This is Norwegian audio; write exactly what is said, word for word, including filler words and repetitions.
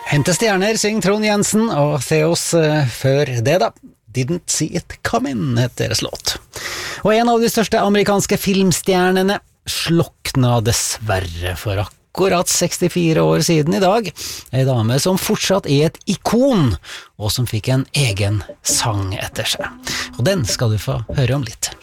Hente stjerner, syng Trond Jensen og Theos uh, før det da. Didn't See It Coming heter deres låt. Og en av de største amerikanske filmstjernene slokna dessverre for akkurat sekstifire år siden i dag. En dame som fortsatt er et ikon, og som fikk en egen sang etter seg. Og den skal du få høre om litt.